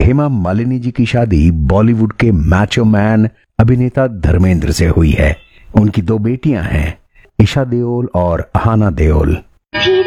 हेमा मालिनी जी की शादी बॉलीवुड के मैचो मैन अभिनेता धर्मेंद्र से हुई है। उनकी 2 बेटियां हैं, ईशा देओल और अहाना देओल।